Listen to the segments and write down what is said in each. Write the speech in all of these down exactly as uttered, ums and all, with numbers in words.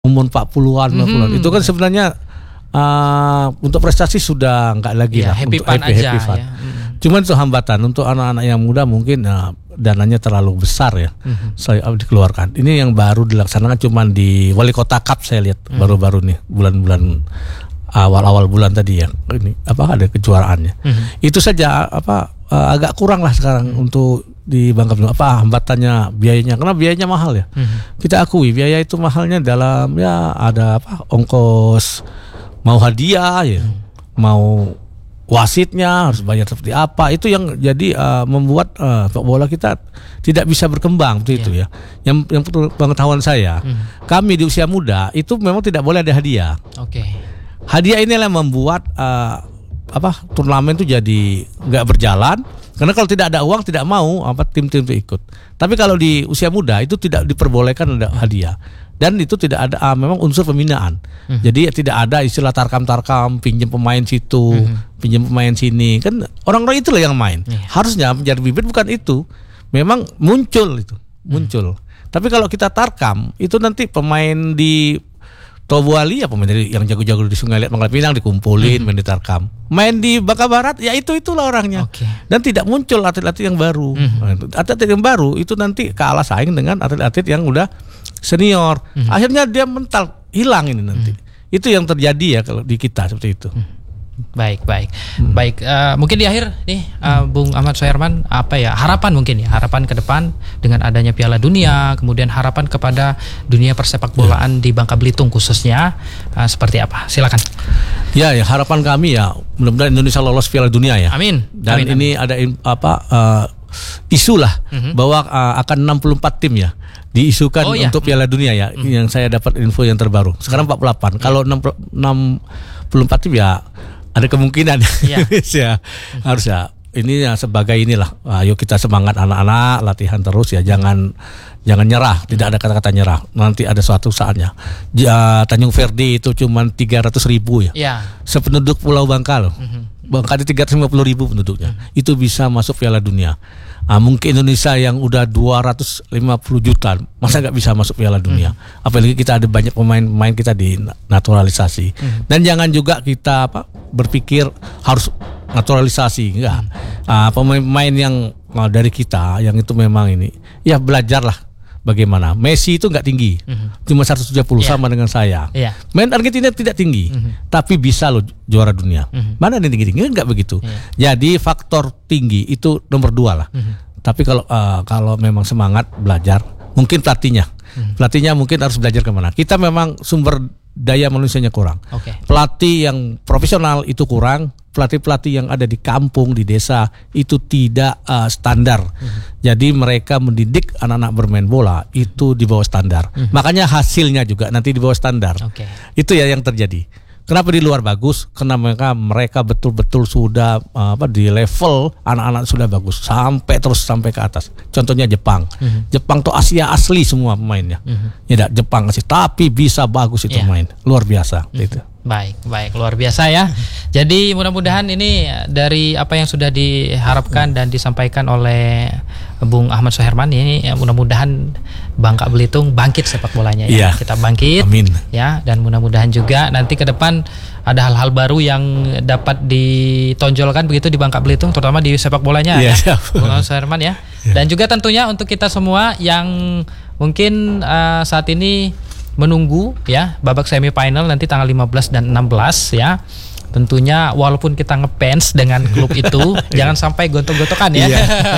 umur empat puluhan, lima puluhan. Mhm. Itu kan sebenarnya uh, untuk prestasi sudah enggak lagi ya, lah, happy untuk fun happy, aja happy fun. ya. Mhm. Cuman itu hambatan untuk anak-anak yang muda mungkin uh, dananya terlalu besar ya, Mhm. saya dikeluarkan. Ini yang baru dilaksanakan cuman di Wali Kota Cup saya lihat Mhm. baru-baru nih bulan-bulan awal-awal bulan tadi ya. Ini apa ada kejuaraannya. Mhm. Itu saja apa uh, agak kurang lah sekarang Mhm. untuk di Bangka Belitung. Apa hambatannya biayanya? Karena biayanya mahal ya. Mhm. Kita akui biaya itu mahalnya dalam ya ada apa ongkos mau hadiah ya, Mhm. mau wasitnya harus bayar seperti apa. Itu yang jadi uh, membuat uh, sepak bola kita tidak bisa berkembang begitu itu ya. Yang yang pengetahuan saya, Mhm. kami di usia muda itu memang tidak boleh ada hadiah. Oke. Hadiah inilah yang membuat uh, apa turnamen itu jadi nggak berjalan. Karena kalau tidak ada uang tidak mau apa tim-tim itu ikut. Tapi kalau di usia muda itu tidak diperbolehkan ada hadiah. Dan itu tidak ada uh, memang unsur pembinaan. Mhm. Jadi tidak ada istilah tarkam-tarkam, pinjam pemain situ, Mhm. pinjam pemain sini. Kan orang-orang itulah yang main. Iya. Harusnya menjadi bibit bukan itu. Memang muncul itu, muncul. Tapi kalau kita tarkam, itu nanti pemain di Tobuali ya pemain dari yang jago-jago di Sungai Liat, Mangkal Pinang dikumpulin, Mhm. main di tarkam. Main di Bangka Barat ya itu itulah orangnya. Oke. Dan tidak muncul atlet-atlet yang baru. Mhm. Nah, itu, atlet yang baru itu nanti kalah saing dengan atlet-atlet yang udah senior. Mhm. Akhirnya dia mental hilang ini nanti. Itu yang terjadi ya kalau di kita seperti itu. Baik, baik, baik. eh, mungkin di akhir nih, eh, Bung Ahmad Soeherman, apa ya harapan mungkin ya harapan ke depan dengan adanya Piala Dunia, kemudian harapan kepada dunia persepak bolaan di Bangka Belitung khususnya eh, seperti apa? Silakan. Ya, ya harapan kami ya mudah-mudahan Indonesia lolos Piala Dunia ya. Amin. Dan Amin, ini amin. ada in- apa uh, isu lah Mhm. bahwa uh, akan enam puluh empat tim ya diisukan Oh, iya. untuk Piala Dunia ya. Mhm. Yang saya dapat info yang terbaru. Sekarang empat puluh delapan. Kalau enam puluh empat tim ya ada kemungkinan Iya. ya harus ya. Ini ya sebagai inilah, ayo kita semangat anak-anak, latihan terus ya, jangan jangan nyerah, tidak ada kata-kata nyerah. Nanti ada suatu saatnya. Ja, Tanjung Verde itu cuma tiga ratus ribu ya, Ya. sependuduk Pulau Bangka loh. Mhm. Bangka ada tiga ratus lima puluh ribu penduduknya, itu bisa masuk Piala Dunia. Ah, mungkin Indonesia yang udah dua ratus lima puluh juta, masa nggak bisa masuk Piala Dunia? Apalagi kita ada banyak pemain-pemain kita di naturalisasi. Dan jangan juga kita apa berpikir harus naturalisasi, enggak. Ah, pemain-pemain yang ah, dari kita yang itu memang ini, ya belajarlah bagaimana. Messi itu nggak tinggi, Mhm. cuma seratus tujuh puluh Iya. sama dengan saya. Iya. Main Argentina tidak tinggi, Mhm. tapi bisa loh juara dunia. Mhm. Mana yang tinggi-tinggi? Enggak begitu. Iya. Jadi faktor tinggi itu nomor dua lah. Mhm. Tapi kalau uh, kalau memang semangat belajar, mungkin pelatihnya, Mhm. pelatihnya mungkin harus belajar kemana. Kita memang sumber daya manusianya kurang. Oke. Pelatih yang profesional itu kurang. Pelatih-pelatih yang ada di kampung, di desa itu tidak uh, standar. Jadi mereka mendidik anak-anak bermain bola itu di bawah standar. Makanya hasilnya juga nanti di bawah standar. Oke. Itu ya yang terjadi. Kenapa di luar bagus? Karena mereka mereka betul-betul sudah uh, apa di level anak-anak sudah bagus sampai terus sampai ke atas. Contohnya Jepang. Mhm. Jepang tuh Asia asli semua pemainnya. Mhm. Ya Jepang asli, tapi bisa bagus itu Iya. main. Luar biasa itu. Baik, baik, luar biasa ya. Jadi mudah-mudahan ini dari apa yang sudah diharapkan dan disampaikan oleh Bung Ahmad Soeherman ini, ya, mudah-mudahan Bangka Belitung bangkit sepak bolanya ya. Iya. Kita bangkit. Amin. Ya, dan mudah-mudahan juga nanti ke depan ada hal-hal baru yang dapat ditonjolkan begitu di Bangka Belitung, terutama di sepak bolanya Iya, ya. siap. Bung Ahmad Soeherman ya. Dan juga tentunya untuk kita semua yang mungkin eh, saat ini menunggu ya babak semifinal nanti tanggal lima belas dan enam belas ya. Tentunya walaupun kita ngefans dengan klub itu jangan sampai gontok-gontokan ya. Iya.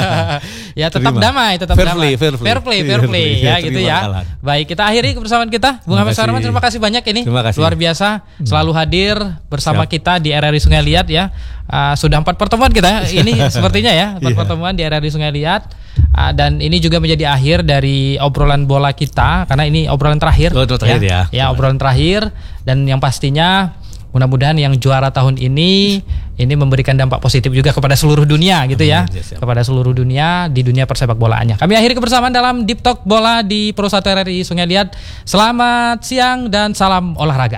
Ya tetap Terima. damai, tetap Fair damai. play, fair play. fair play, fair Fair play, play. ya Terima gitu ya. kalah. Baik, kita akhiri kebersamaan kita. Bung Terima Ahmad Soeherman, kasih. terima kasih banyak ini. Terima kasih. Luar biasa selalu hadir bersama Siap. kita di R R I Sungai Liat ya. Ah, sudah empat pertemuan kita ini sepertinya ya, empat Iya. pertemuan di R R I Sungai Liat. Ah, dan ini juga menjadi akhir dari obrolan bola kita karena ini obrolan terakhir. Oh, itu terakhir ya. Ya, obrolan terakhir dan yang pastinya mudah-mudahan yang juara tahun ini ini memberikan dampak positif juga kepada seluruh dunia gitu ya. Amin, ya, siap. Kepada seluruh dunia di dunia persepak bolaannya. Kami akhiri kebersamaan dalam Deep Talk Bola di Pro satu R R I Sungai Liat. Selamat siang dan salam olahraga.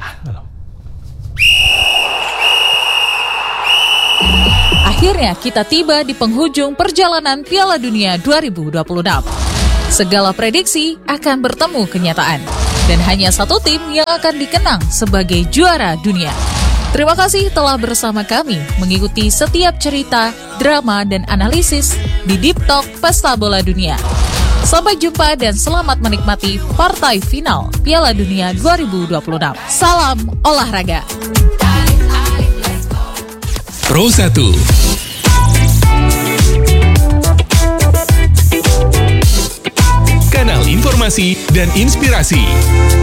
Akhirnya kita tiba di penghujung perjalanan Piala Dunia dua ribu dua puluh enam. Segala prediksi akan bertemu kenyataan. Dan hanya satu tim yang akan dikenang sebagai juara dunia. Terima kasih telah bersama kami mengikuti setiap cerita, drama, dan analisis di Deep Talk Pesta Bola Dunia. Sampai jumpa dan selamat menikmati partai final Piala Dunia dua ribu dua puluh enam. Salam olahraga. Pro satu. Kanal informasi dan inspirasi.